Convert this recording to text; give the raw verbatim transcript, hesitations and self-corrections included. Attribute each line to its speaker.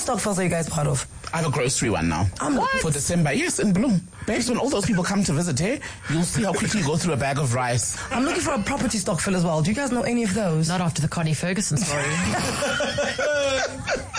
Speaker 1: stokvels are you guys part of?
Speaker 2: I have a grocery one now.
Speaker 1: I'm what?
Speaker 2: For December. Yes, in Bloom. Babes, when all those people come to visit here, you'll see how quickly you go through a bag of rice.
Speaker 1: I'm looking for a property stokvel as well. Do you guys know any of those?
Speaker 3: Not after the Connie Ferguson story.